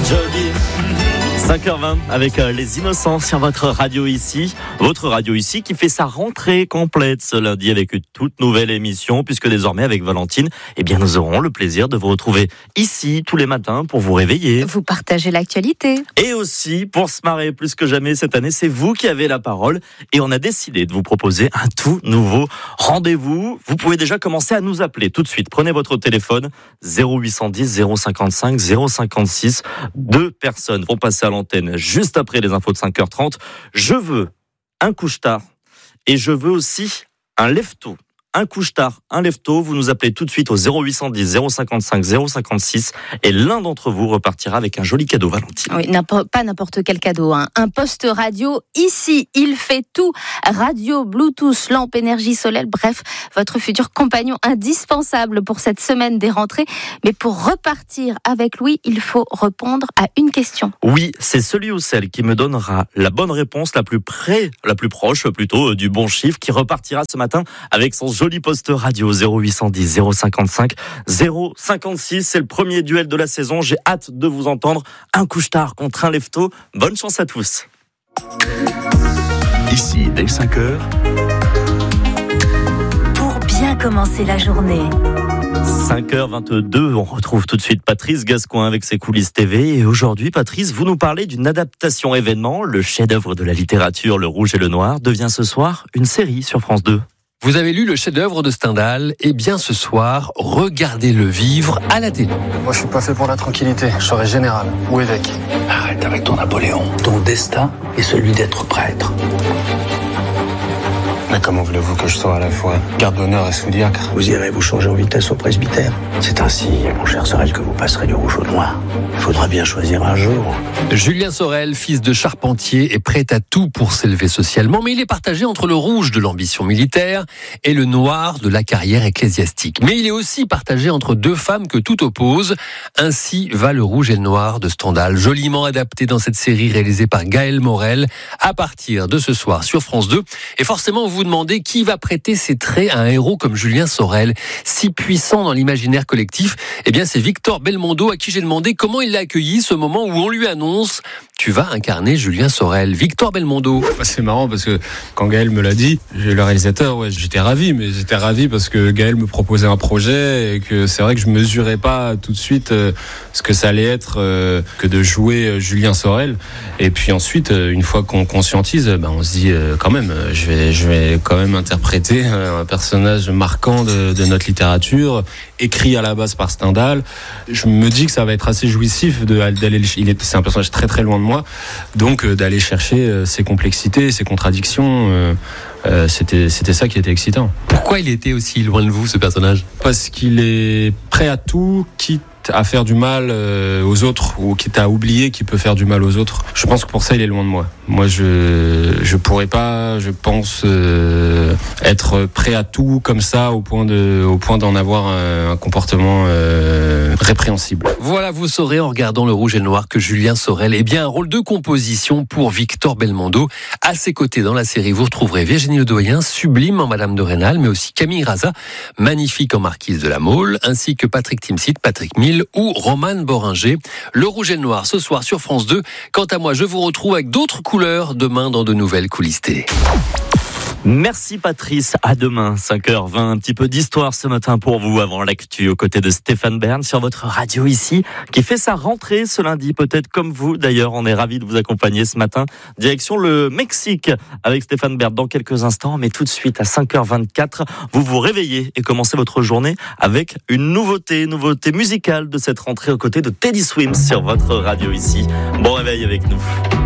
Jody. 5h20 avec les Innocents sur votre radio ici. Votre radio ici qui fait sa rentrée complète ce lundi avec une toute nouvelle émission puisque désormais avec Valentine, nous aurons le plaisir de vous retrouver ici tous les matins pour vous réveiller. Vous partagez l'actualité. Et aussi pour se marrer plus que jamais cette année, c'est vous qui avez la parole et on a décidé de vous proposer un tout nouveau rendez-vous. Vous pouvez déjà commencer à nous appeler tout de suite. Prenez votre téléphone 0810 055 056. 2 personnes vont passer à l'antenne juste après les infos de 5h30. Je veux un couche-tard et je veux aussi un lève-tôt. Un couche-tard, un lève-tôt, vous nous appelez tout de suite au 0810 055 056 et l'un d'entre vous repartira avec un joli cadeau, Valentine. Oui, pas n'importe quel cadeau, hein. Un poste radio ici, il fait tout. Radio, Bluetooth, lampe, énergie solaire, bref, votre futur compagnon indispensable pour cette semaine des rentrées. Mais pour repartir avec lui, il faut répondre à une question. Oui, c'est celui ou celle qui me donnera la bonne réponse, la plus proche plutôt du bon chiffre, qui repartira ce matin avec son joli poste radio 0810 055 056. C'est le premier duel de la saison. J'ai hâte de vous entendre. Un couche-tard contre un lève-tôt. Bonne chance à tous. Ici, dès 5h. Pour bien commencer la journée. 5h22, on retrouve tout de suite Patrice Gascoin avec ses coulisses TV. Et aujourd'hui, Patrice, vous nous parlez d'une adaptation événement. Le chef-d'œuvre de la littérature, Le Rouge et le Noir, devient ce soir une série sur France 2. Vous avez lu le chef-d'œuvre de Stendhal, et bien ce soir, regardez-le vivre à la télé. Moi, je suis pas fait pour la tranquillité. Je serai général ou évêque. Arrête avec ton Napoléon. Ton destin est celui d'être prêtre. Mais comment voulez-vous que je sois à la fois garde d'honneur et sous-diacre ? Vous irez vous changer en vitesse au presbytère. C'est ainsi, mon cher Sorel, que vous passerez du rouge au noir. Il faudra bien choisir un jour. Julien Sorel, fils de charpentier, est prêt à tout pour s'élever socialement, mais il est partagé entre le rouge de l'ambition militaire et le noir de la carrière ecclésiastique. Mais il est aussi partagé entre 2 femmes que tout oppose. Ainsi va Le Rouge et le Noir de Stendhal, joliment adapté dans cette série réalisée par Gaël Morel, à partir de ce soir sur France 2. Et forcément, vous demandez qui va prêter ses traits à un héros comme Julien Sorel, si puissant dans l'imaginaire collectif. Eh bien, c'est Victor Belmondo à qui j'ai demandé comment il a accueilli ce moment où on lui annonce « Tu vas incarner Julien Sorel ». Victor Belmondo. C'est marrant parce que quand Gaël me l'a dit, le réalisateur, j'étais ravi, mais j'étais ravi parce que Gaël me proposait un projet et que c'est vrai que je mesurais pas tout de suite ce que ça allait être que de jouer Julien Sorel. Et puis ensuite, une fois qu'on conscientise, on se dit quand même, je vais quand même interpréter un personnage marquant de notre littérature, écrit à la base par Stendhal. Je me dis que ça va être assez jouissif d'aller. C'est un personnage très très loin de moi, donc d'aller chercher ses complexités, ses contradictions. C'était ça qui était excitant. Pourquoi il était aussi loin de vous, ce personnage ? Parce qu'il est prêt à tout, quitte à faire du mal aux autres, ou quitte à oublier qu'il peut faire du mal aux autres. Je pense que pour ça, il est loin de moi. Moi, je pourrais pas, je pense, être prêt à tout comme ça, au point d'en avoir un comportement répréhensible. Voilà, vous saurez en regardant Le Rouge et le Noir que Julien Sorel est bien un rôle de composition pour Victor Belmondo. À ses côtés dans la série, vous retrouverez Virginie Ledoyen, sublime en Madame de Rênal, mais aussi Camille Raza, magnifique en Marquise de la Mole, ainsi que Patrick Timsit, Patrick Mille ou Romane Boringer. Le Rouge et le Noir ce soir sur France 2. Quant à moi, je vous retrouve avec d'autres couleurs demain dans de nouvelles coulisses télé. Merci Patrice, à demain 5h20, un petit peu d'histoire ce matin pour vous avant l'actu aux côtés de Stéphane Bern sur votre radio ici qui fait sa rentrée ce lundi, peut-être comme vous d'ailleurs, on est ravis de vous accompagner ce matin. Direction le Mexique avec Stéphane Bern dans quelques instants, mais tout de suite à 5h24, vous vous réveillez et commencez votre journée avec une nouveauté musicale de cette rentrée aux côtés de Teddy Swims sur votre radio ici. Bon réveil avec nous.